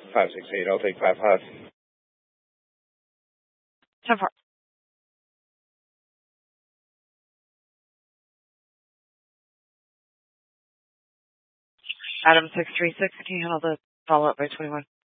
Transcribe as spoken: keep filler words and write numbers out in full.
five six eight, I'll take five five. ten four. Adam six three six, can you handle the follow-up by twenty-one?